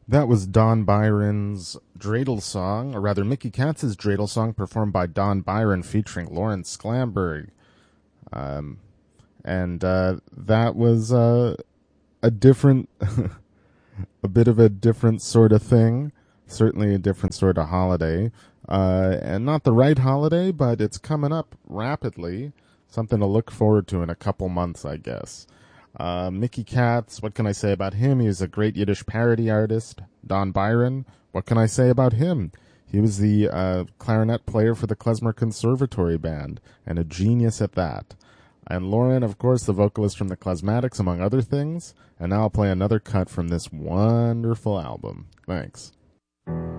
That was Don Byron's dreidel song, or rather Mickey Katz's dreidel song performed by Don Byron featuring Lawrence Sklamberg. Um, and that was a different, a bit of a different sort of thing. Certainly a different sort of holiday. And not the right holiday, but it's coming up rapidly. Something to look forward to in a couple months, I guess. Mickey Katz, what can I say about him? He was a great Yiddish parody artist. Don Byron, what can I say about him? He was the clarinet player for the Klezmer Conservatory Band, and a genius at that. And Lauren, of course, the vocalist from the Klezmatics, among other things. And now I'll play another cut from this wonderful album. Thanks.